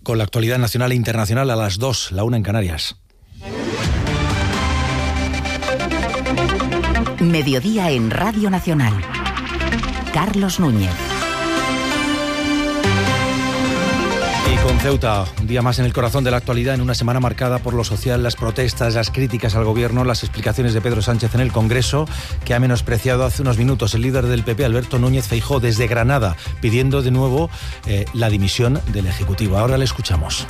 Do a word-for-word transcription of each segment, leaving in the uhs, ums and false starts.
con la actualidad nacional e internacional a las dos, la una en Canarias. Mediodía en Radio Nacional. Carlos Núñez. Y con Ceuta, un día más en el corazón de la actualidad, en una semana marcada por lo social, las protestas, las críticas al gobierno, las explicaciones de Pedro Sánchez en el Congreso, que ha menospreciado hace unos minutos el líder del P P, Alberto Núñez Feijóo, desde Granada, pidiendo de nuevo eh, la dimisión del Ejecutivo. Ahora le escuchamos.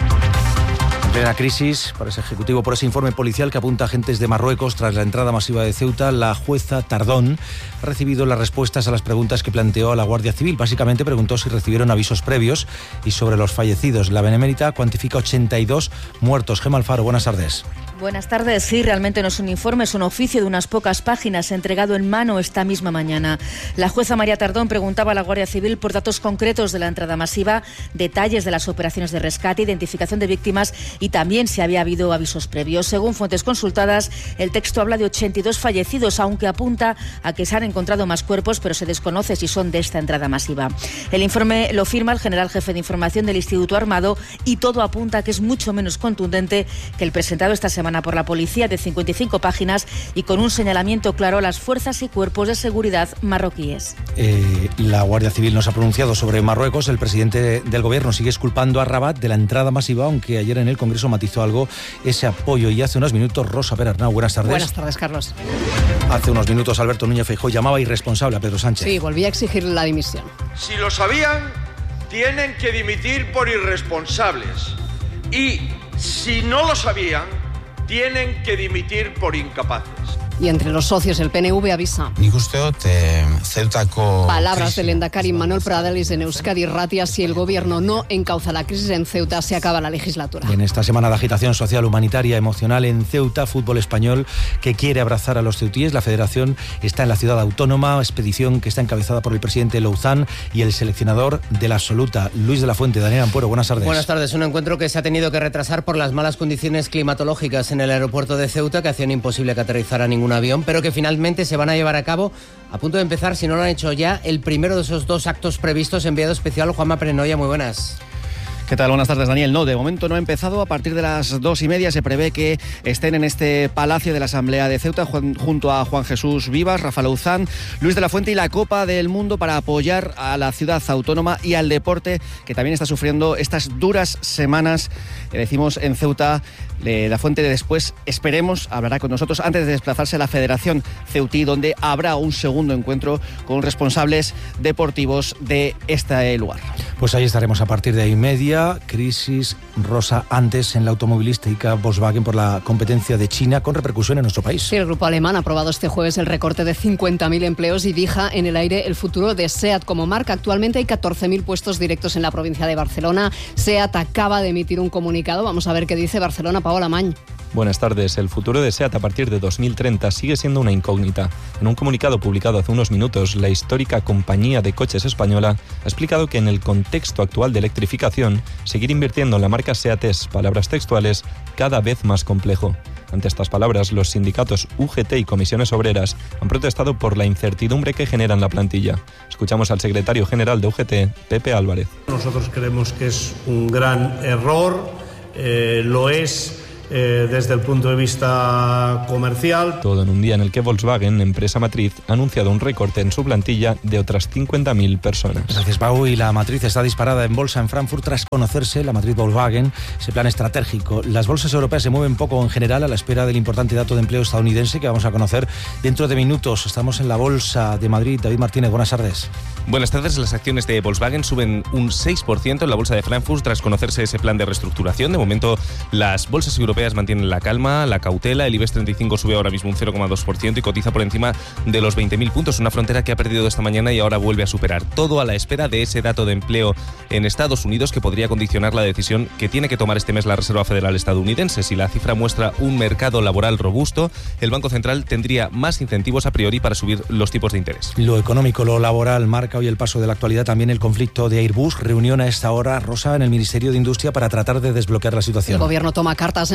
En plena crisis para ese Ejecutivo, por ese informe policial que apunta a agentes de Marruecos tras la entrada masiva de Ceuta, la jueza Tardón ha recibido las respuestas a las preguntas que planteó a la Guardia Civil. Básicamente preguntó si recibieron avisos previos y sobre los fallecidos. La Benemérita cuantifica ochenta y dos muertos. Gemma Alfaro, buenas tardes. Buenas tardes. Sí, realmente no es un informe, es un oficio de unas pocas páginas entregado en mano esta misma mañana. La jueza María Tardón preguntaba a la Guardia Civil por datos concretos de la entrada masiva, detalles de las operaciones de rescate, identificación de víctimas y también si había habido avisos previos. Según fuentes consultadas, el texto habla de ochenta y dos fallecidos, aunque apunta a que se han encontrado más cuerpos, pero se desconoce si son de esta entrada masiva. El informe lo firma el general jefe de información del Instituto Armado y todo apunta a que es mucho menos contundente que el presentado esta semana por la policía, de cincuenta y cinco páginas y con un señalamiento claro a las fuerzas y cuerpos de seguridad marroquíes. Eh, la Guardia Civil no se ha pronunciado sobre Marruecos. El presidente del gobierno sigue exculpando a Rabat de la entrada masiva, aunque ayer en el Congreso matizó algo ese apoyo. Y hace unos minutos, Rosa Perarnau, buenas tardes. Buenas tardes, Carlos. Hace unos minutos Alberto Núñez Feijóo llamaba irresponsable a Pedro Sánchez. Sí, volvía a exigirle la dimisión. Si lo sabían, tienen que dimitir por irresponsables. Y si no lo sabían, tienen que dimitir por incapaces. Y entre los socios, el P N V avisa. Nik uste dut, eh, Ceutako... Palabras del lehendakari Manuel Pradales en Euskadi Ratia: si el gobierno no encauza la crisis en Ceuta, se acaba la legislatura. En esta semana de agitación social, humanitaria, emocional en Ceuta, fútbol español que quiere abrazar a los ceutíes. La federación está en la ciudad autónoma, expedición que está encabezada por el presidente Louzán y el seleccionador de la absoluta, Luis de la Fuente. Daniel Ampuero, buenas tardes. Buenas tardes. Un encuentro que se ha tenido que retrasar por las malas condiciones climatológicas en el aeropuerto de Ceuta, que hacían imposible que aterrizara ningún un avión, pero que finalmente se van a llevar a cabo, a punto de empezar, si no lo han hecho ya, el primero de esos dos actos previstos. Enviado especial Juanma Prenoya, muy buenas. ¿Qué tal? Buenas tardes, Daniel. No, de momento no ha empezado. A partir de las dos y media se prevé que estén en este Palacio de la Asamblea de Ceuta junto a Juan Jesús Vivas, Rafa Louzán, Luis de la Fuente y la Copa del Mundo para apoyar a la ciudad autónoma y al deporte, que también está sufriendo estas duras semanas que decimos en Ceuta. De la Fuente después, esperemos, hablará con nosotros antes de desplazarse a la Federación Ceutí, donde habrá un segundo encuentro con responsables deportivos de este lugar. Pues ahí estaremos a partir de ahí media. Crisis, Rosa, antes en la automovilística Volkswagen por la competencia de China, con repercusión en nuestro país. Sí, el grupo alemán ha aprobado este jueves el recorte de cincuenta mil empleos y deja en el aire el futuro de SEAT como marca. Actualmente hay catorce mil puestos directos en la provincia de Barcelona. SEAT acaba de emitir un comunicado. Vamos a ver qué dice Barcelona. Paola Mañ. Buenas tardes. El futuro de SEAT a partir de dos mil treinta sigue siendo una incógnita. En un comunicado publicado hace unos minutos, la histórica compañía de coches española ha explicado que en el contexto actual de electrificación, seguir invirtiendo en la marca SEAT es, palabras textuales, cada vez más complejo. Ante estas palabras, los sindicatos U G T y comisiones obreras han protestado por la incertidumbre que generan la plantilla. Escuchamos al secretario general de U G T, Pepe Álvarez. Nosotros creemos que es un gran error, eh, lo es Eh, desde el punto de vista comercial. Todo en un día en el que Volkswagen, empresa matriz, ha anunciado un recorte en su plantilla de otras cincuenta mil personas. Gracias, Pau. Y la matriz está disparada en bolsa en Frankfurt tras conocerse, la matriz Volkswagen, ese plan estratégico. Las bolsas europeas se mueven poco en general a la espera del importante dato de empleo estadounidense que vamos a conocer dentro de minutos. Estamos en la Bolsa de Madrid. David Martínez, buenas tardes. Buenas tardes. Las acciones de Volkswagen suben un seis por ciento en la bolsa de Frankfurt tras conocerse ese plan de reestructuración. De momento, las bolsas europeas mantienen la calma, la cautela. El IBEX treinta y cinco sube ahora mismo un cero coma dos por ciento y cotiza por encima de los veinte mil puntos, una frontera que ha perdido esta mañana y ahora vuelve a superar. Todo a la espera de ese dato de empleo en Estados Unidos que podría condicionar la decisión que tiene que tomar este mes la Reserva Federal estadounidense. Si la cifra muestra un mercado laboral robusto, el Banco Central tendría más incentivos a priori para subir los tipos de interés. Lo económico, lo laboral, marca hoy el paso de la actualidad también el conflicto de Airbus. Reunión a esta hora, Rosa, en el Ministerio de Industria para tratar de desbloquear la situación. El gobierno toma cartas en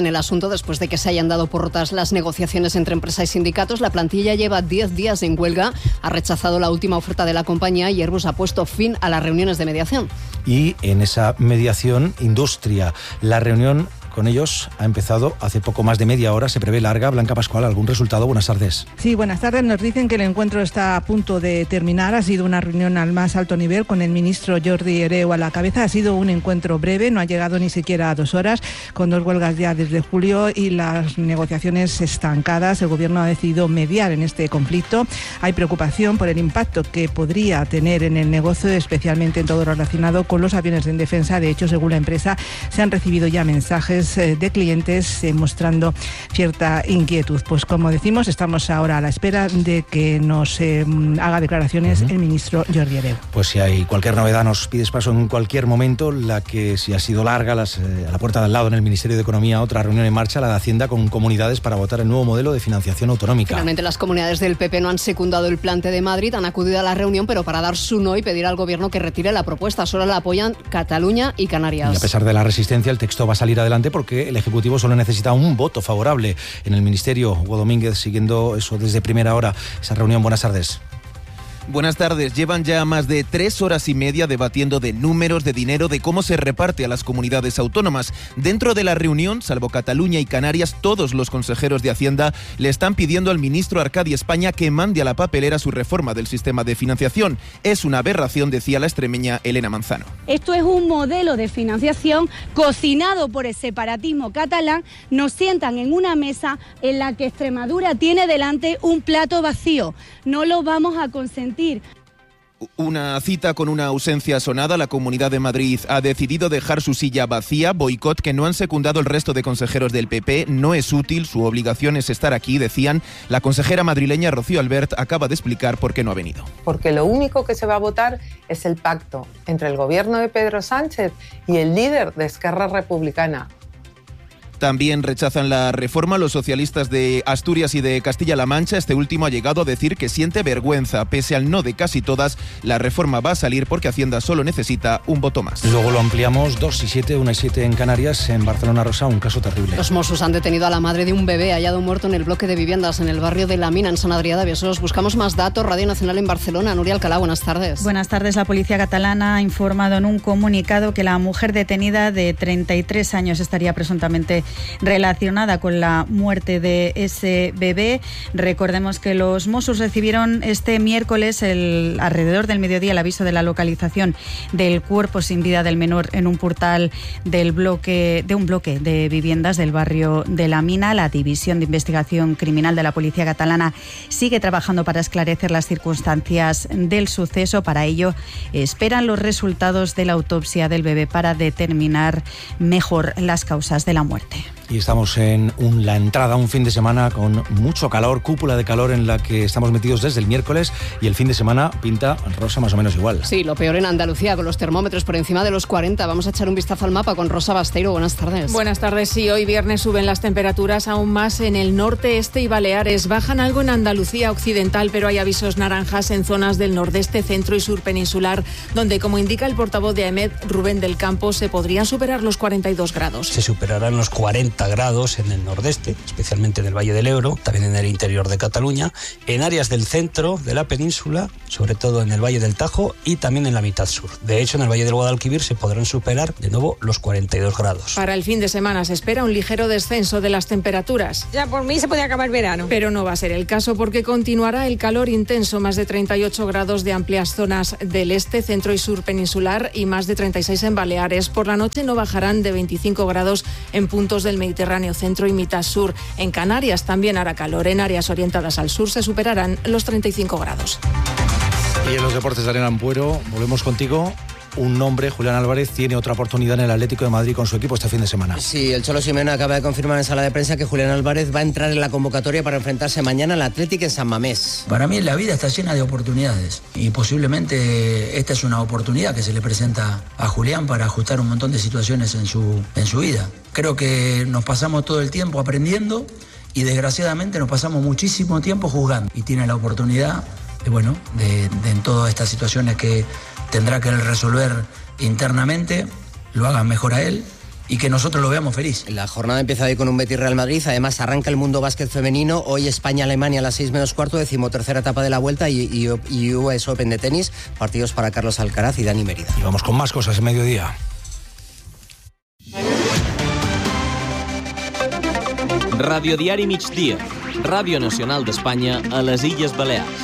el asunto después de que se hayan dado por rotas las negociaciones entre empresa y sindicatos. La plantilla lleva diez días en huelga, ha rechazado la última oferta de la compañía y Airbus ha puesto fin a las reuniones de mediación. Y en esa mediación, Industria, la reunión con ellos ha empezado hace poco más de media hora, se prevé larga. Blanca Pascual, ¿algún resultado? Buenas tardes. Sí, buenas tardes. Nos dicen que el encuentro está a punto de terminar. Ha sido una reunión al más alto nivel con el ministro Jordi Hereu a la cabeza. Ha sido un encuentro breve, no ha llegado ni siquiera a dos horas, con dos huelgas ya desde julio y las negociaciones estancadas. El gobierno ha decidido mediar en este conflicto. Hay preocupación por el impacto que podría tener en el negocio, especialmente en todo lo relacionado con los aviones en defensa. De hecho, según la empresa, se han recibido ya mensajes de clientes eh, mostrando cierta inquietud. Pues como decimos, estamos ahora a la espera de que nos eh, haga declaraciones uh-huh. el ministro Jordi Hereu. Pues si hay cualquier novedad nos pides paso en cualquier momento. La que si ha sido larga, las, eh, a la puerta de al lado en el Ministerio de Economía, otra reunión en marcha, la de Hacienda, con comunidades para votar el nuevo modelo de financiación autonómica. Finalmente las comunidades del P P no han secundado el plante de Madrid, han acudido a la reunión, pero para dar su no y pedir al gobierno que retire la propuesta. Solo la apoyan Cataluña y Canarias. Y a pesar de la resistencia, el texto va a salir adelante porque el Ejecutivo solo necesita un voto favorable en el Ministerio. Hugo Domínguez, siguiendo eso desde primera hora, esa reunión. Buenas tardes. Buenas tardes. Llevan ya más de tres horas y media debatiendo de números, de dinero, de cómo se reparte a las comunidades autónomas. Dentro de la reunión, salvo Cataluña y Canarias, todos los consejeros de Hacienda le están pidiendo al ministro Arcadi España que mande a la papelera su reforma del sistema de financiación. Es una aberración, decía la extremeña Elena Manzano. Esto es un modelo de financiación cocinado por el separatismo catalán. Nos sientan en una mesa en la que Extremadura tiene delante un plato vacío. No lo vamos a consentir. Una cita con una ausencia sonada. La Comunidad de Madrid ha decidido dejar su silla vacía, boicot que no han secundado el resto de consejeros del P P. No es útil, su obligación es estar aquí, decían. La consejera madrileña Rocío Albert acaba de explicar por qué no ha venido. Porque lo único que se va a votar es el pacto entre el gobierno de Pedro Sánchez y el líder de Esquerra Republicana. También rechazan la reforma los socialistas de Asturias y de Castilla-La Mancha. Este último ha llegado a decir que siente vergüenza. Pese al no de casi todas, la reforma va a salir porque Hacienda solo necesita un voto más. Luego lo ampliamos. Dos y siete, una y siete en Canarias. En Barcelona, Rosa, un caso terrible. Los Mossos han detenido a la madre de un bebé hallado muerto en el bloque de viviendas en el barrio de La Mina, en Sant Adrià de Besòs. Buscamos más datos. Radio Nacional en Barcelona. Nuria Alcalá, buenas tardes. Buenas tardes. La policía catalana ha informado en un comunicado que la mujer detenida de treinta y tres años estaría presuntamente relacionada con la muerte de ese bebé. Recordemos que los Mossos recibieron este miércoles, el, alrededor del mediodía, el aviso de la localización del cuerpo sin vida del menor en un portal del bloque, de un bloque de viviendas del barrio de La Mina. La División de Investigación Criminal de la Policía Catalana sigue trabajando para esclarecer las circunstancias del suceso. Para ello, esperan los resultados de la autopsia del bebé para determinar mejor las causas de la muerte. Y estamos en un, la entrada a un fin de semana con mucho calor, cúpula de calor en la que estamos metidos desde el miércoles, y el fin de semana pinta, Rosa, más o menos igual. Sí, lo peor en Andalucía, con los termómetros por encima de los cuarenta. Vamos a echar un vistazo al mapa con Rosa Basteiro. Buenas tardes. Buenas tardes. Sí, hoy viernes suben las temperaturas aún más en el norte, este y Baleares. Bajan algo en Andalucía occidental, pero hay avisos naranjas en zonas del nordeste, centro y sur peninsular, donde, como indica el portavoz de AEMET, Rubén del Campo, se podrían superar los cuarenta y dos grados. Se superarán los cuarenta grados en el nordeste, especialmente en el Valle del Ebro, también en el interior de Cataluña, en áreas del centro de la península, sobre todo en el Valle del Tajo y también en la mitad sur. De hecho, en el Valle del Guadalquivir se podrán superar de nuevo los cuarenta y dos grados. Para el fin de semana se espera un ligero descenso de las temperaturas. Ya por mí se podía acabar el verano. Pero no va a ser el caso porque continuará el calor intenso, más de treinta y ocho grados de amplias zonas del este, centro y sur peninsular y más de treinta y seis en Baleares. Por la noche no bajarán de veinticinco grados en puntos del Mediterráneo centro y mitad sur. En Canarias también hará calor. En áreas orientadas al sur se superarán los treinta y cinco grados. Y en los deportes de Arena Ampuero, volvemos contigo. Un nombre, Julián Álvarez, tiene otra oportunidad en el Atlético de Madrid con su equipo este fin de semana. Sí, el Cholo Simeone acaba de confirmar en sala de prensa que Julián Álvarez va a entrar en la convocatoria para enfrentarse mañana al Atlético en San Mamés. Para mí la vida está llena de oportunidades y posiblemente esta es una oportunidad que se le presenta a Julián para ajustar un montón de situaciones en su, en su vida. Creo que nos pasamos todo el tiempo aprendiendo y desgraciadamente nos pasamos muchísimo tiempo jugando, y tiene la oportunidad de, bueno, de, de en todas estas situaciones que tendrá que resolver internamente, lo hagan mejor a él y que nosotros lo veamos feliz. La jornada empieza hoy con un Betis Real Madrid, además arranca el Mundo Básquet Femenino, hoy España-Alemania a las seis menos cuarto, decimotercera etapa de la Vuelta y, y, y U S Open de tenis, partidos para Carlos Alcaraz y Dani Mérida. Y vamos con más cosas en mediodía. Radiodiari Migdia, Ràdio Nacional d'Espanya a les Illes Balears.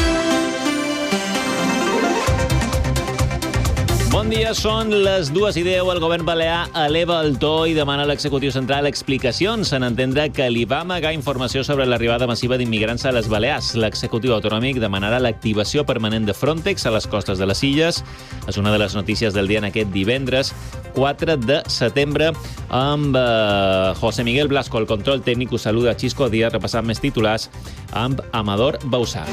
Bon dia, són les dues i deu. El govern balear eleva el to i demana a l'executiu central explicacions en entendre que li va amagar informació sobre l'arribada massiva d'immigrants a les Balears. L'executiu autonòmic demanarà l'activació permanent de Frontex a les costes de les illes. És una de les notícies del dia en aquest divendres, quatre de setembre, amb eh, José Miguel Blasco, el control tècnic. Us saluda Xisco Díaz, repassant més titulars amb Amador Bausà.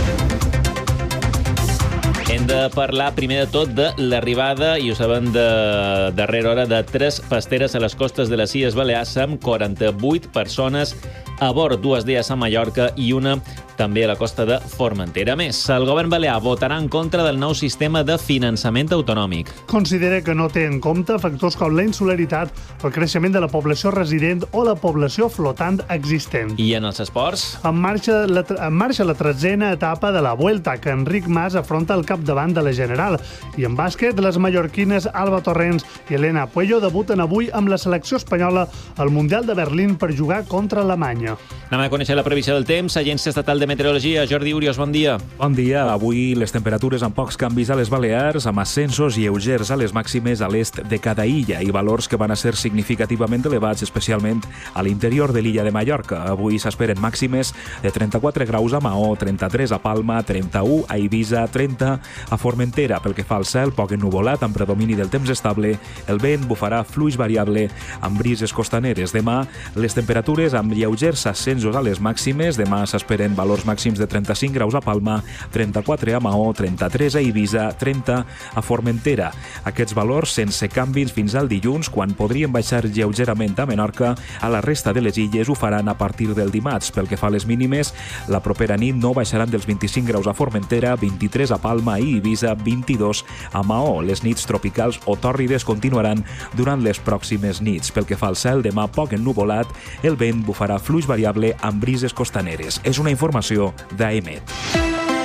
Hem de parlar primer de tot de l'arribada, i ho saben de darrera hora, de tres pasteres a les costes de les Illes Balears amb quaranta-vuit persones a bord, dues d'elles a Mallorca i una també a la costa de Formentera. A més, el govern balear votarà en contra del nou sistema de finançament autonòmic. Considera que no té en compte factors com la insularitat, el creixement de la població resident o la població flotant existent. I en els esports? En marxa la, en marxa la tretzena etapa de la Vuelta, que Enric Mas afronta al capdavant de la General. I en bàsquet, les mallorquines Alba Torrents i Elena Puello debuten avui amb la selecció espanyola al Mundial de Berlín per jugar contra Alemanya. Anem a conèixer la previsió del temps. Agència Estatal de Meteorologia, Jordi Urios, bon dia. Bon dia. Avui les temperatures amb pocs canvis a les Balears, amb ascensos lleugers a les màximes a l'est de cada illa i valors que van a ser significativament elevats, especialment a l'interior de l'illa de Mallorca. Avui s'esperen màximes de trenta-quatre graus a Maó, trenta-tres a Palma, trenta-u a Eivissa, trenta a Formentera. Pel que fa al cel, poc ennuvolat, amb predomini del temps estable. El vent bufarà fluix variable amb brises costaneres. Demà, les temperatures amb lleugers ascensos a les màximes. Demà s'esperen valors màxims de trenta-cinc graus a Palma, trenta-quatre a Maó, trenta-tres a Eivissa, trenta a Formentera. Aquests valors sense canvis fins al dilluns, quan podrien baixar lleugerament a Menorca. A la resta de les illes ho faran a partir del dimarts. Pel que fa a les mínimes, la propera nit no baixaran dels vint-i-cinc graus a Formentera, vint-i-tres a Palma i Eivissa, vint-i-dos a Maó. Les nits tropicals o tòrrides continuaran durant les pròximes nits. Pel que fa al cel, demà poc ennuvolat, el vent bufarà fluix variable amb brises costaneres. És una informació d'A E M E T.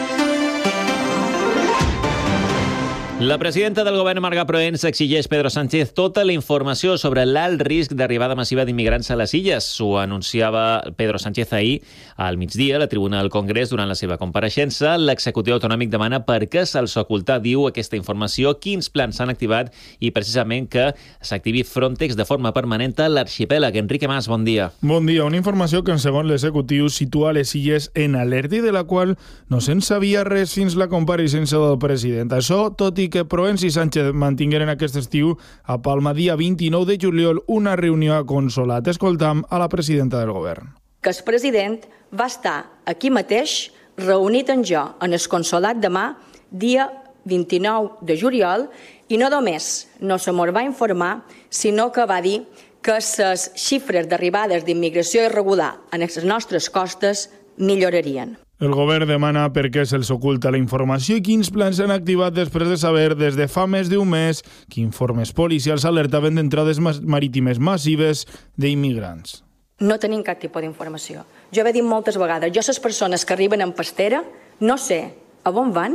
La presidenta del govern, Marga Proens, exigeix Pedro Sánchez tota la informació sobre l'alt risc d'arribada massiva d'immigrants a les illes. Ho anunciava Pedro Sánchez ahir al migdia a la tribuna del Congrés durant la seva compareixença. L'executiu autonòmic demana per què se'ls oculta, diu, aquesta informació, quins plans s'han activat i precisament que s'activi Frontex de forma permanent a l'arxipèlag. Enrique Mas, bon dia. Bon dia. Una informació que, segons l'executiu, situa les illes en alerta i de la qual no se'n sabia res fins la compareixença del president. Això, tot i que Proens i Sánchez mantingueren aquest estiu a Palma dia vint-i-nou de juliol una reunió a consolat. Escoltam a la presidenta del govern. Que el president va estar aquí mateix reunit amb jo en el consolat demà, dia vint-i-nou de juliol, i no només no se mos va informar, sinó que va dir que les xifres d'arribades d'immigració irregular en les nostres costes millorarien. El govern demana per què se'ls oculta la informació i quins plans s'han activat després de saber des de fa més d'un mes que informes policials alertaven d'entrades marítimes massives d'immigrants. No tenim cap tipus d'informació. Jo he dit moltes vegades, jo les persones que arriben en pastera no sé a on van,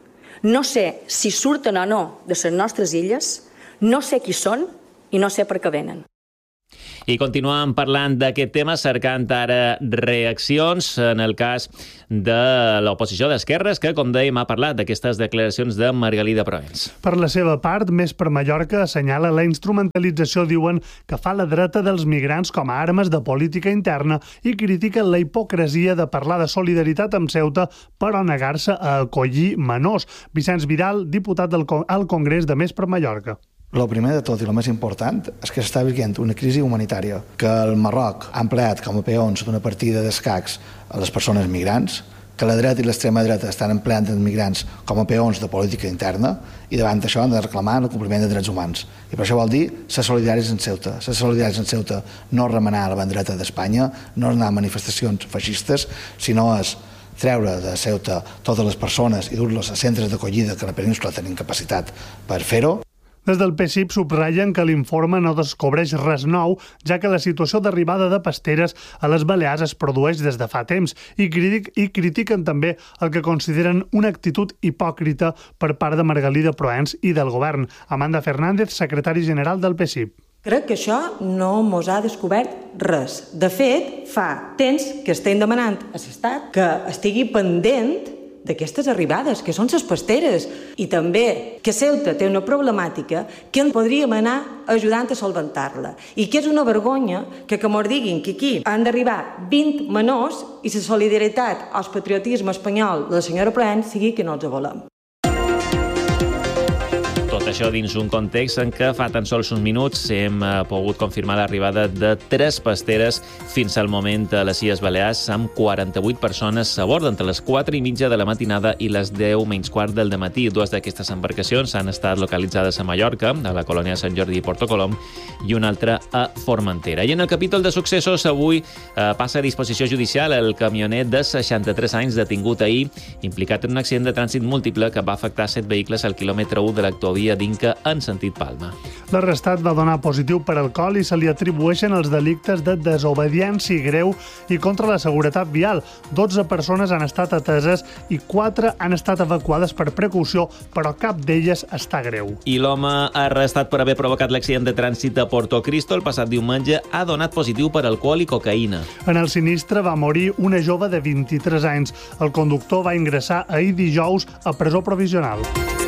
no sé si surten o no de les nostres illes, no sé qui són i no sé per què venen. I continuem parlant d'aquest tema, cercant ara reaccions en el cas de l'oposició d'esquerres, que, com dèiem, ha parlat d'aquestes declaracions de Margalida Proens. Per la seva part, Més per Mallorca assenyala la instrumentalització, diuen, que fa la dreta dels migrants com a armes de política interna i critiquen la hipocresia de parlar de solidaritat amb Ceuta però negar-se a acollir menors. Vicenç Vidal, diputat al Congrés de Més per Mallorca. El primer de tot i el més important és que s'està vivint una crisi humanitària, que el Marroc ha empleat com a peons d'una partida d'escacs a les persones migrants, que la dreta i l'extrema dreta estan empleant els migrants com a peons de política interna i davant d'això han de reclamar el compliment de drets humans. I per això vol dir ser solidaris en Ceuta. Ser solidaris en Ceuta no és remenar la bandereta d'Espanya, no és anar a manifestacions feixistes, sinó és treure de Ceuta totes les persones i dur-los a centres d'acollida que a la península tenen capacitat per fer-ho. Des del P S I P subratllen que l'informe no descobreix res nou, ja que la situació d'arribada de pasteres a les Balears es produeix des de fa temps i, critic, i critiquen també el que consideren una actitud hipòcrita per part de Margalida Proens i del govern. Amanda Fernández, secretari general del P S I P. Crec que això no mos ha descobert res. De fet, fa temps que estem demanant a l'Estat que estigui pendent d'aquestes arribades, que són les pasteres, i també que Ceuta té una problemàtica que en podríem anar ajudant a solventar-la, i que és una vergonya que que mos diguin que aquí han d'arribar vint menors i la solidaritat al patriotisme espanyol de la senyora Proens sigui que no els volem. Tot això dins un context en què fa tan sols uns minuts hem pogut confirmar l'arribada de tres pasteres fins al moment a les Illes Balears amb quaranta-vuit persones a bord entre les quatre i mitja de la matinada i les deu menys quart del dematí. Dues d'aquestes embarcacions han estat localitzades a Mallorca, a la colònia de Sant Jordi i Porto Colom, i una altra a Formentera. I en el capítol de successos avui eh, passa a disposició judicial el camioner de seixanta-tres anys detingut ahir, implicat en un accident de trànsit múltiple que va afectar set vehicles al quilòmetre u de l'autovia d'Inca en sentit Palma. L'arrestat va donar positiu per alcohol i se li atribueixen els delictes de desobediència greu i contra la seguretat vial. dotze persones han estat ateses i quatre han estat evacuades per precaució, però cap d'elles està greu. I l'home arrestat per haver provocat l'accident de trànsit a Porto Cristo el passat diumenge ha donat positiu per alcohol i cocaïna. En el sinistre va morir una jove de vint-i-tres anys. El conductor va ingressar ahir dijous a presó provisional.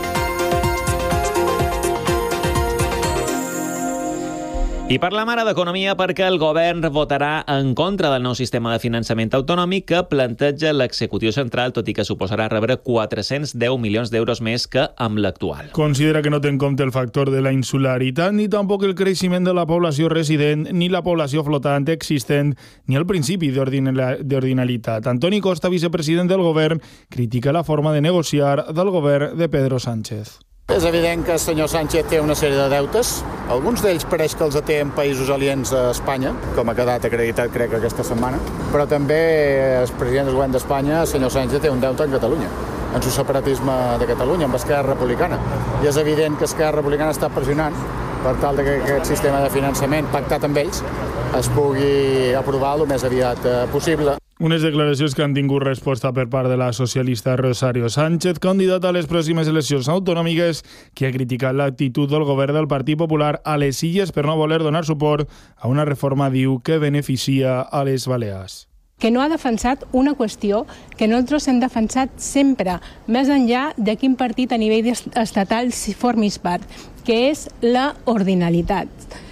I parlem ara d'economia perquè el govern votarà en contra del nou sistema de finançament autonòmic que planteja l'executiu central, tot i que suposarà rebre quatre-cents deu milions d'euros més que amb l'actual. Considera que no té en compte el factor de la insularitat, ni tampoc el creixement de la població resident, ni la població flotant existent, ni el principi d'ordinalitat. Antoni Costa, vicepresident del govern, critica la forma de negociar del govern de Pedro Sánchez. És evident que el senyor Sánchez té una sèrie de deutes. Alguns d'ells pareix que els té en països aliens a Espanya, com ha quedat acreditat, crec, aquesta setmana. Però també el president del govern d'Espanya, el senyor Sánchez, té un deute en Catalunya, en el separatisme de Catalunya, amb Esquerra Republicana. I és evident que Esquerra Republicana està pressionant per tal que aquest sistema de finançament pactat amb ells es pugui aprovar el més aviat possible. Unes declaracions que han tingut resposta per part de la socialista Rosario Sánchez, candidata a les pròximes eleccions autonòmiques, que ha criticat l'actitud del govern del Partit Popular a les Illes per no voler donar suport a una reforma, diu, que beneficia a les Balears. Que no ha defensat una qüestió que nosaltres hem defensat sempre, més enllà de quin partit a nivell estatal si formis part, que és la ordinalitat.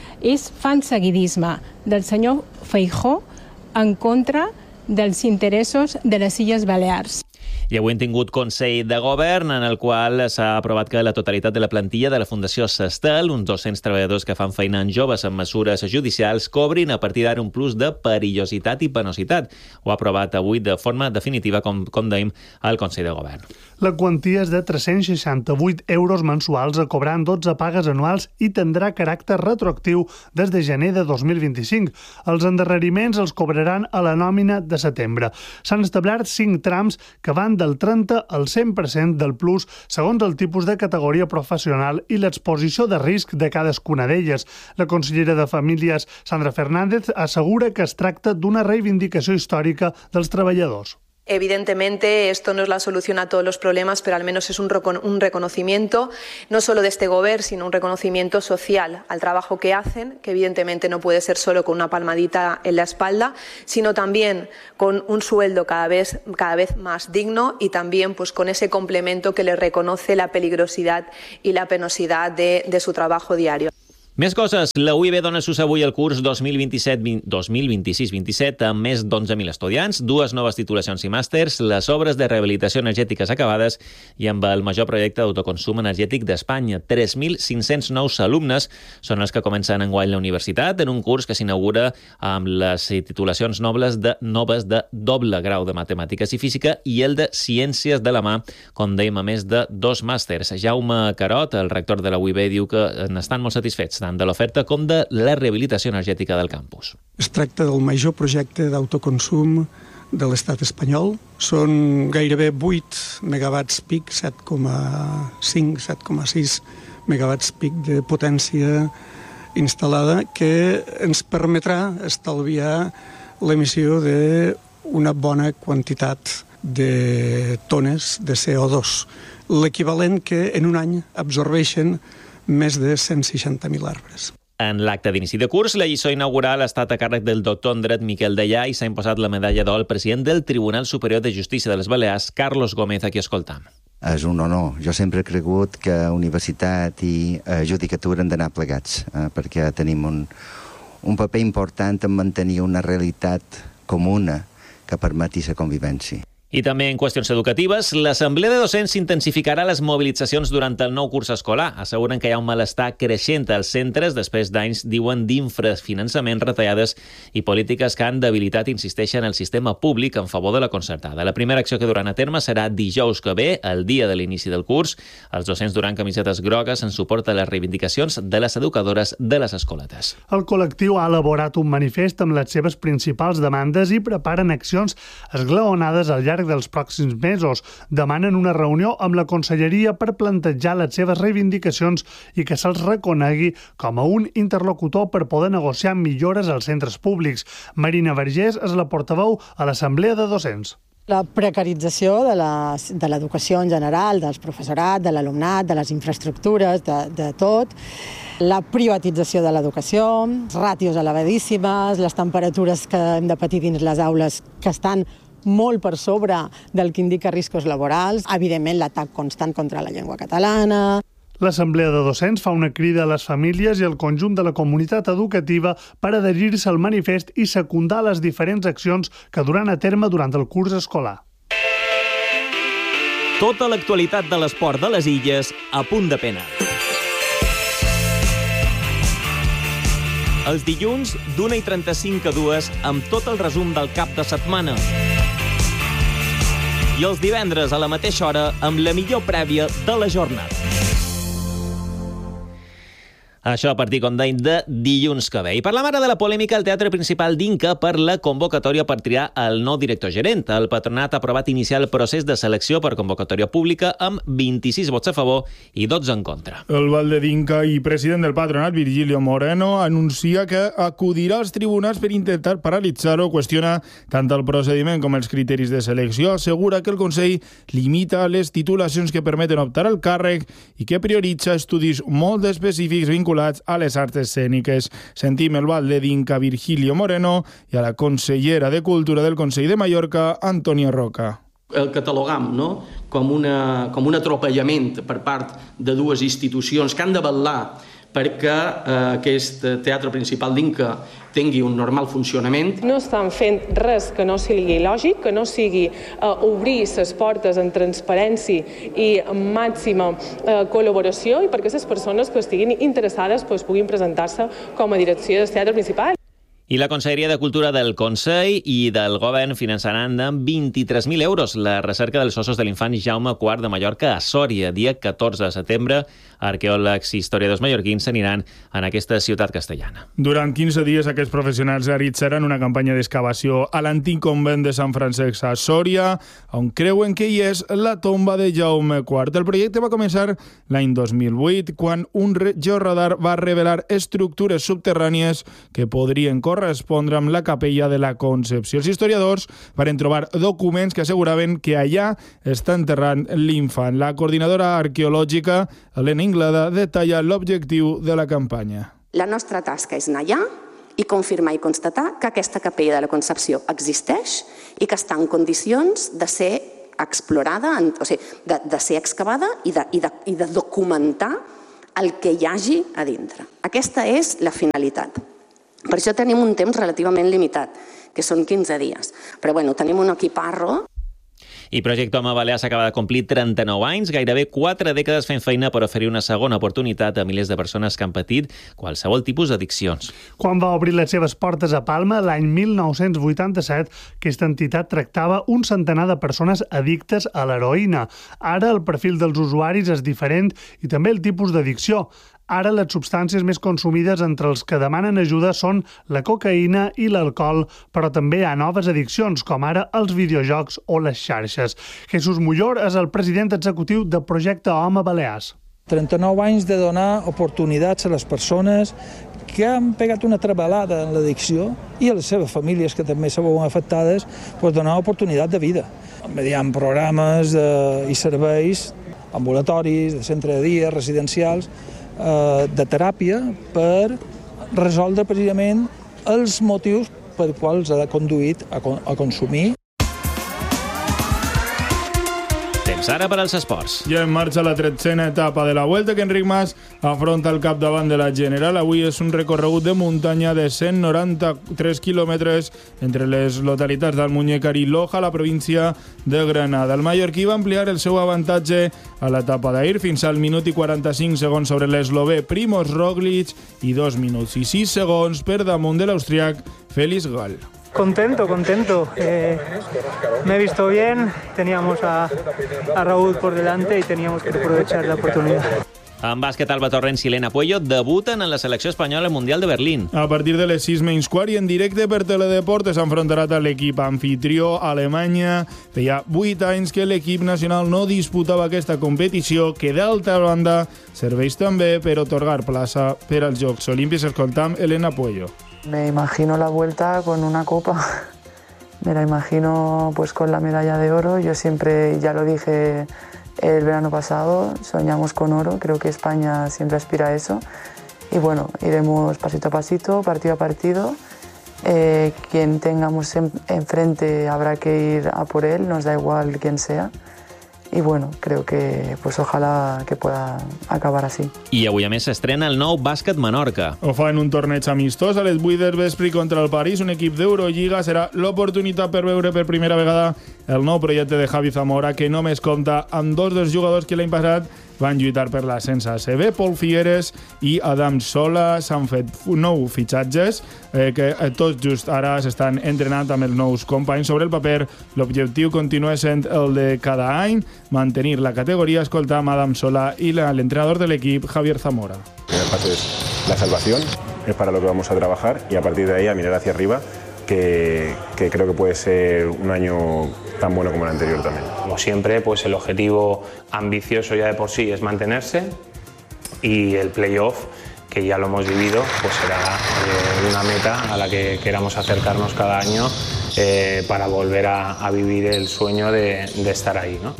És fan seguidisme del senyor Feijóo en contra dels interessos de les Illes Balears. I avui hem tingut Consell de Govern en el qual s'ha aprovat que la totalitat de la plantilla de la Fundació Sestel, uns dos-cents treballadors que fan feina en joves amb mesures judicials, cobrin a partir d'ara un plus de perillositat i penositat. Ho ha aprovat avui de forma definitiva, com, com dèiem, al Consell de Govern. La quantia és de tres-cents seixanta-vuit euros mensuals a cobrar en dotze pagues anuals i tindrà caràcter retroactiu des de gener de dos mil vint-i-cinc. Els endarreriments els cobraran a la nòmina de setembre. S'han establert cinc trams que van del trenta al cent per cent del plus segons el tipus de categoria professional i l'exposició de risc de cadascuna d'elles. La consellera de Famílies, Sandra Fernández, assegura que es tracta d'una reivindicació històrica dels treballadors. Evidentemente, esto no es la solución a todos los problemas, pero al menos es un, recon- un reconocimiento, no solo de este gobierno, sino un reconocimiento social al trabajo que hacen, que evidentemente no puede ser solo con una palmadita en la espalda, sino también con un sueldo cada vez, cada vez más digno y también pues, con ese complemento que les reconoce la peligrosidad y la penosidad de, de su trabajo diario. Més coses. La U I B dona sus avui el curs dos mil vint-i-set dos mil vint-i-sis vint-i-set amb més d'onze mil estudiants, dues noves titulacions i màsters, les obres de rehabilitació energètiques acabades i amb el major projecte d'autoconsum energètic d'Espanya. tres mil cinc-cents nous alumnes són els que comencen enguany la universitat en un curs que s'inaugura amb les titulacions nobles de, noves de doble grau de matemàtiques i física i el de ciències de la mà, com dèiem, a més de dos màsters. Jaume Carot, el rector de la U I B, diu que n'estan molt satisfets tant de l'oferta com de la rehabilitació energètica del campus. Es tracta del major projecte d'autoconsum de l'estat espanyol. Són gairebé vuit megawatts pic, set coma cinc, set coma sis megawatts pic de potència instal·lada que ens permetrà estalviar l'emissió d'una bona quantitat de tones de C O dos, l'equivalent que en un any absorbeixen més de cent seixanta mil arbres. En l'acte d'inici de curs, la lliçó inaugural ha estat a càrrec del doctor en dret Miquel Dellà i s'ha imposat la medalla d'or al president del Tribunal Superior de Justícia de les Balears, Carlos Gómez, a qui escoltam. És un honor. Jo sempre he cregut que universitat i judicatura han d'anar plegats, eh, perquè tenim un, un paper important en mantenir una realitat comuna que permeti la convivència. I també en qüestions educatives, l'Assemblea de Docents intensificarà les mobilitzacions durant el nou curs escolar. Asseguren que hi ha un malestar creixent als centres després d'anys, diuen, d'infrafinançament, retallades i polítiques que han debilitat, insisteixen, el sistema públic en favor de la concertada. La primera acció que duran a terme serà dijous que ve, el dia de l'inici del curs. Els docents duran camisetes grogues en suport a les reivindicacions de les educadores de les escoletes. El col·lectiu ha elaborat un manifest amb les seves principals demandes i preparen accions esglaonades al llarg dels pròxims mesos. Demanen una reunió amb la Conselleria per plantejar les seves reivindicacions i que se'ls reconegui com a un interlocutor per poder negociar millores als centres públics. Marina Vergés és la portaveu a l'Assemblea de Docents. La precarització de l'educació en general, dels professorat, de l'alumnat, de les infraestructures, de, de tot, la privatització de l'educació, ràtios elevadíssimes, les temperatures que hem de patir dins les aules que estan molt per sobre del que indica riscos laborals, evidentment l'atac constant contra la llengua catalana. L'Assemblea de Docents fa una crida a les famílies i al conjunt de la comunitat educativa per adherir-se al manifest i secundar les diferents accions que duran a terme durant el curs escolar. Tota l'actualitat de l'esport de les Illes a Punt de Pena. Els dilluns, d'una i trenta-cinc a dues, amb tot el resum del cap de setmana. I els divendres a la mateixa hora amb la millor prèvia de la jornada. Això a partir, com deim, de dilluns que ve. I parlam ara de la polèmica al Teatre Principal d'Inca per la convocatòria per triar el nou director gerent. El patronat ha aprovat iniciar el procés de selecció per convocatòria pública amb vint-i-sis vots a favor i dotze en contra. El Valde d'Inca i president del patronat, Virgilio Moreno, anuncia que acudirà als tribunals per intentar paralitzar-ho, qüestiona tant el procediment com els criteris de selecció, assegura que el Consell limita les titulacions que permeten optar al càrrec i que prioritza estudis molt específics vinculats a les arts escèniques. Sentim el Valde d'Inca Virgilio Moreno i a la consellera de Cultura del Consell de Mallorca, Antònia Roca. El catalogam, no? com, una, com un atropellament per part de dues institucions que han de vetllar perquè eh, aquest Teatre Principal d'Inca tingui un normal funcionament. No estan fent res que no sigui lògic, que no sigui eh, obrir les portes en transparència i en màxima eh, col·laboració i perquè les persones que estiguin interessades pues, puguin presentar-se com a direcció del Teatre Principal. I la Conselleria de Cultura del Consell i del Govern finançaran amb vint-i-tres mil euros la recerca dels ossos de l'infant Jaume quart de Mallorca a Sòria, dia catorze de setembre. Arqueòlegs i historiadors mallorquins s'aniran en aquesta ciutat castellana. Durant quinze dies aquests professionals realitzaran una campanya d'excavació a l'antic convent de Sant Francesc a Sòria, on creuen que hi és la tomba de Jaume quart. El projecte va començar l'any dos mil vuit, quan un georadar va revelar estructures subterrànies que podrien correspondre amb la capella de la Concepció. Els historiadors van trobar documents que asseguraven que allà està enterrant l'infant. La coordinadora arqueològica, Helena Inglada, detalla l'objectiu de la campanya. La nostra tasca és anar allà i confirmar i constatar que aquesta capella de la Concepció existeix i que està en condicions de ser explorada, o sigui, de, de ser excavada i de, i, de, i de documentar el que hi hagi a dintre. Aquesta és la finalitat. Per això tenim un temps relativament limitat, que són quinze dies. Però bueno, tenim un equiparro. I Projecte Home Balear s'acaba de complir trenta-nou anys, gairebé quatre dècades fent feina per oferir una segona oportunitat a milers de persones que han patit qualsevol tipus d'addiccions. Quan va obrir les seves portes a Palma, l'any mil nou-cents vuitanta-set, aquesta entitat tractava un centenar de persones addictes a l'heroïna. Ara el perfil dels usuaris és diferent i també el tipus d'addicció. Ara les substàncies més consumides entre els que demanen ajuda són la cocaïna i l'alcohol, però també hi ha noves addiccions, com ara els videojocs o les xarxes. Jesús Mullor és el president executiu de Projecte Home Balears. trenta-nou anys de donar oportunitats a les persones que han pegat una trebalada en l'addicció i a les seves famílies que també se veuen afectades, doncs donar oportunitat de vida. Mediant programes eh, i serveis ambulatoris, de centre de dia, residencials, eh, de teràpia per resoldre precisament els motius per quals ha conduït a, a consumir. Temps ara per als esports. Ja en marxa la tretzena etapa de la Vuelta que Enric Mas afronta el capdavant de la General. Avui és un recorregut de muntanya de cent noranta-tres quilòmetres entre les localitats d'Almuñécar i Loja, a la província de Granada. El mallorquí va ampliar el seu avantatge a l'etapa d'ahir fins al minut i quaranta-cinc segons sobre l'eslovè Primož Roglič i dos minuts i sis segons per damunt de l'austriac Félix Gall. Contento, contento. Eh, me he visto bien, teníamos a, a Raúl por delante y teníamos que aprovechar la oportunidad. En bàsquet, Alba Torrents i Elena Puello debuten en la selecció espanyola al Mundial de Berlín. A partir de les sis menys quart i en directe per Teledeportes s'enfrontarà a l'equip anfitrió Alemanya. Feia vuit anys que l'equip nacional no disputava aquesta competició, que d'altra banda serveix també per otorgar plaça per als Jocs Olímpics. Escoltam Elena Puello. Me imagino la vuelta con una copa, me la imagino pues con la medalla de oro. Yo siempre, ya lo dije el verano pasado, soñamos con oro, creo que España siempre aspira a eso. Y bueno, iremos pasito a pasito, partido a partido. Eh, quien tengamos en, enfrente habrá que ir a por él, nos da igual quién sea. Y bueno, creo que pues ojalá que pueda acabar así. I avui a més s'estrena el nou Bàsquet Menorca. Ho fa en un torneig amistós a les vuit del vespre contra el París, un equip d'Eurolliga. Serà l'oportunitat per veure per primera vegada el nou projecte de Javi Zamora, que només compta amb dos dels jugadors que l'any passat van lluitar per l'ascens a A C B, Pol Figueres i Adam Sola. S'han fet nou fitxatges eh, que tots just ara s'estan entrenant amb els nous companys. Sobre el paper, l'objectiu continua sent el de cada any, mantenir la categoría. Escoltam Adam Sola y la, el entrenador del equipo, Javier Zamora. El primer paso es la salvación, es para lo que vamos a trabajar y a partir de ahí a mirar hacia arriba, que, que creo que puede ser un año tan bueno como el anterior también. Como siempre, pues el objetivo ambicioso ya de por sí es mantenerse y el playoff, que ya lo hemos vivido, pues será eh, una meta a la que queramos acercarnos cada año eh, para volver a, a vivir el sueño de, de estar ahí, ¿no?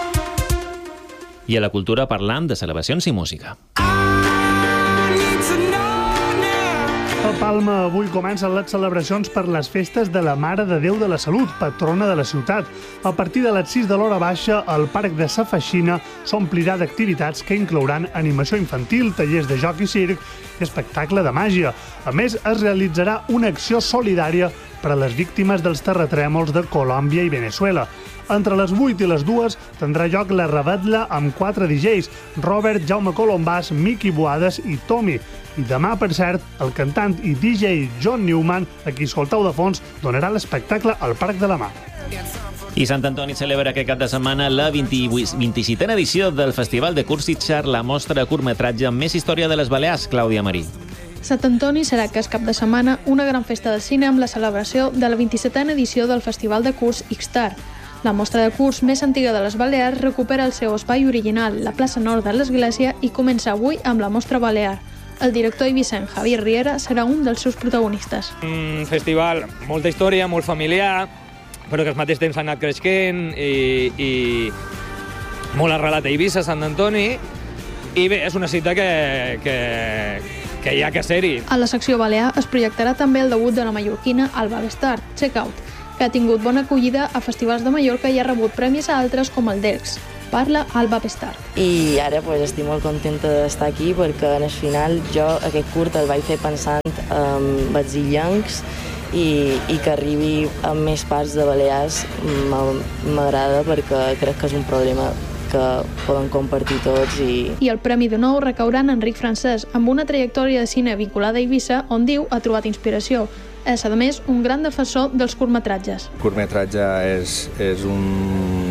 I a la cultura parlant de celebracions i música. A Palma avui comencen les celebracions per les festes de la Mare de Déu de la Salut, patrona de la ciutat. A partir de les sis de l'hora baixa, el Parc de Sa Feixina s'omplirà d'activitats que inclouran animació infantil, tallers de joc i circ i espectacle de màgia. A més, es realitzarà una acció solidària per a les víctimes dels terratrèmols de Colòmbia i Venezuela. Entre les vuit i les dues tindrà lloc la revetlla amb quatre D Js, Robert, Jaume Colombàs, Miqui Boades i Tommy. I demà, per cert, el cantant i D J John Newman, a qui escoltau de fons, donarà l'espectacle al Parc de la Mar. I Sant Antoni celebra aquest cap de setmana la vint-i-setena edició del Festival de Cursitzar, la mostra de curtmetratge amb més història de les Balears, Clàudia Marí. Sant Antoni serà aquest cap de setmana una gran festa de cine amb la celebració de la vint-i-setena edició del Festival de Curs Ixtar. La mostra de curs més antiga de les Balears recupera el seu espai original, la plaça nord de l'església, i comença avui amb la mostra balear. El director eivissent Javier Riera serà un dels seus protagonistes. Un festival, molta història, molt familiar, però que al mateix temps ha anat creixent i, i molt arrelat a Eivissa, Sant Antoni, i bé, és una cita que, que, que hi ha que ser-hi. A la secció balear es projectarà també el debut de la mallorquina Alba Bestart, Check Out, que ha tingut bona acollida a festivals de Mallorca i ha rebut premis a altres com el Derks. Parla Alba Bestart. I ara pues, estic molt contenta d'estar aquí perquè en el final jo aquest curt el vaig fer pensant en els illencs i, i que arribi a més parts de Balears m'agrada perquè crec que és un problema que poden compartir tots. I... I el premi de nou recaurà en Enric Francès, amb una trajectòria de cine vinculada a Eivissa, on diu ha trobat inspiració. És, a més, un gran defensor dels curtmetratges. El curtmetratge és, és un...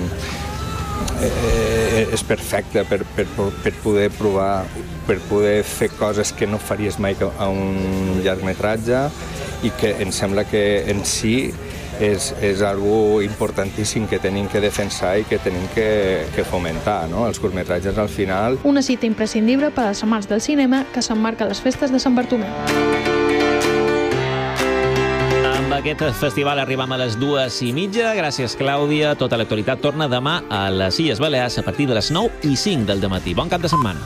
és perfecte per, per, per poder provar, per poder fer coses que no faries mai a un llargmetratge i que em sembla que en si és, és algo importantíssim que tenim que defensar i que tenim que, que fomentar, no? Els curtmetratges al final... Una cita imprescindible per als amants del cinema que s'emmarca a les festes de Sant Bartomeu. Amb aquest festival arribem a les dues i mitja. Gràcies, Clàudia. Tota l'actualitat torna demà a les Illes Balears a partir de les nou i cinc del dematí. Bon cap de setmana.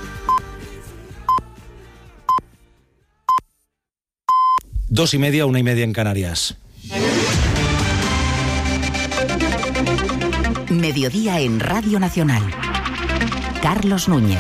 Dos y media, una y media en Canarias. Mediodía en Radio Nacional. Carlos Núñez.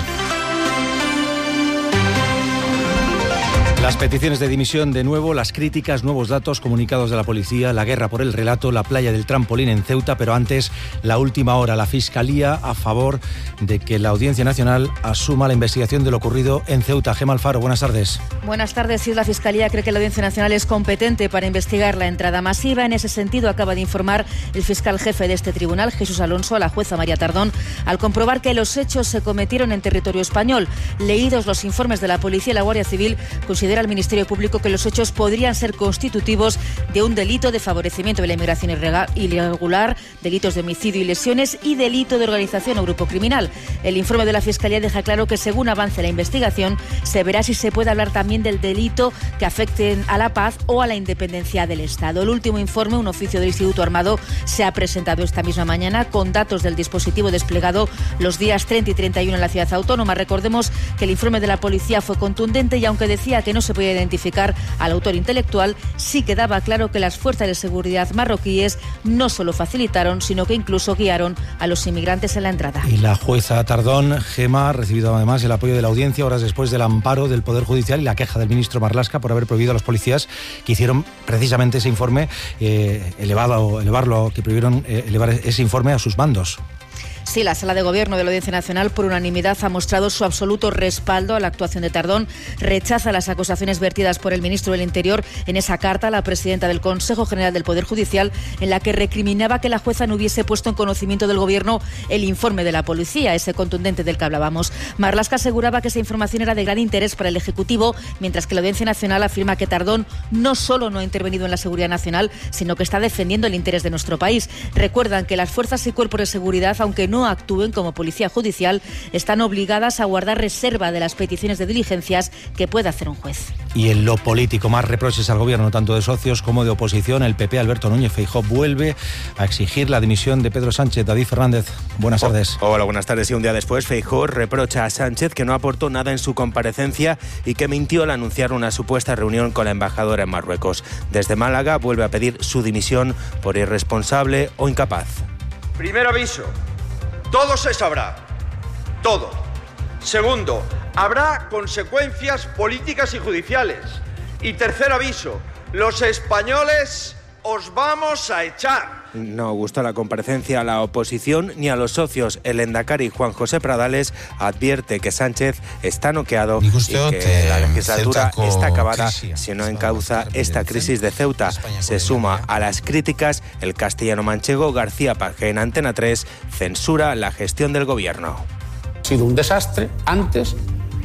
Las peticiones de dimisión de nuevo, las críticas, nuevos datos, comunicados de la policía, la guerra por el relato, la playa del trampolín en Ceuta, pero antes, la última hora, la Fiscalía a favor de que la Audiencia Nacional asuma la investigación de lo ocurrido en Ceuta. Gemma Alfaro, buenas tardes. Buenas tardes. Sí, la Fiscalía cree que la Audiencia Nacional es competente para investigar la entrada masiva. En ese sentido, acaba de informar el fiscal jefe de este tribunal, Jesús Alonso, a la jueza María Tardón, al comprobar que los hechos se cometieron en territorio español. Leídos los informes de la Policía y la Guardia Civil, considera el Ministerio Público que los hechos podrían ser constitutivos de un delito de favorecimiento de la inmigración irregular, delitos de homicidio y lesiones y delito de organización o grupo criminal. El informe de la Fiscalía deja claro que según avance la investigación se verá si se puede hablar también del delito que afecten a la paz o a la independencia del Estado. El último informe, un oficio del Instituto Armado, se ha presentado esta misma mañana con datos del dispositivo desplegado los días treinta y treinta y uno en la ciudad autónoma. Recordemos que el informe de la policía fue contundente y aunque decía que no se podía identificar al autor intelectual, sí quedaba claro que las fuerzas de seguridad marroquíes no solo facilitaron, sino que incluso guiaron a los inmigrantes en la entrada. Y la jueza Tardón, Gemma, ha recibido además el apoyo de la audiencia horas después del amparo del Poder Judicial y la queja del ministro Marlaska por haber prohibido a los policías que hicieron precisamente ese informe, eh, elevado, elevarlo, que prohibieron eh, elevar ese informe a sus mandos. Sí, la Sala de Gobierno de la Audiencia Nacional, por unanimidad, ha mostrado su absoluto respaldo a la actuación de Tardón. Rechaza las acusaciones vertidas por el ministro del Interior en esa carta a la presidenta del Consejo General del Poder Judicial, en la que recriminaba que la jueza no hubiese puesto en conocimiento del Gobierno el informe de la policía, ese contundente del que hablábamos. Marlaska aseguraba que esa información era de gran interés para el Ejecutivo, mientras que la Audiencia Nacional afirma que Tardón no solo no ha intervenido en la seguridad nacional, sino que está defendiendo el interés de nuestro país. Recuerdan que las fuerzas y cuerpos de seguridad, aunque no actúen como policía judicial, están obligadas a guardar reserva de las peticiones de diligencias que pueda hacer un juez. Y en lo político, más reproches al gobierno, tanto de socios como de oposición. El P P, Alberto Núñez Feijóo, vuelve a exigir la dimisión de Pedro Sánchez. David Fernández, buenas tardes. Hola, buenas tardes. Y un día después, Feijóo reprocha a Sánchez que no aportó nada en su comparecencia y que mintió al anunciar una supuesta reunión con la embajadora en Marruecos. Desde Málaga vuelve a pedir su dimisión por irresponsable o incapaz. Primer aviso. Todo se sabrá, todo. Segundo, habrá consecuencias políticas y judiciales. Y tercer aviso, los españoles os vamos a echar. No gustó la comparecencia a la oposición ni a los socios. El lehendakari Juan José Pradales advierte que Sánchez está noqueado y que la legislatura está acabada si no encauza esta crisis de Ceuta. Se suma a las críticas el castellano manchego García Paje en Antena tres, censura la gestión del gobierno. Ha sido un desastre antes,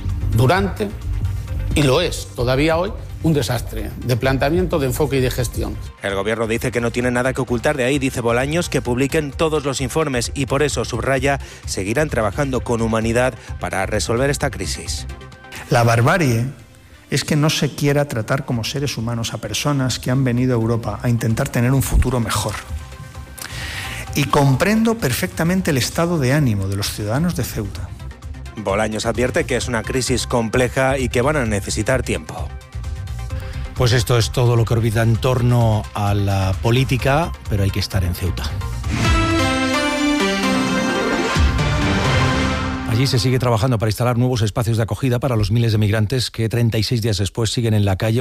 durante y lo es todavía hoy. Un desastre de planteamiento, de enfoque y de gestión. El gobierno dice que no tiene nada que ocultar, de ahí dice Bolaños que publiquen todos los informes y por eso, subraya, seguirán trabajando con humanidad para resolver esta crisis. La barbarie es que no se quiera tratar como seres humanos a personas que han venido a Europa a intentar tener un futuro mejor. Y comprendo perfectamente el estado de ánimo de los ciudadanos de Ceuta. Bolaños advierte que es una crisis compleja y que van a necesitar tiempo. Pues esto es todo lo que orbita en torno a la política, pero hay que estar en Ceuta. Allí se sigue trabajando para instalar nuevos espacios de acogida para los miles de migrantes que treinta y seis días después siguen en la calle.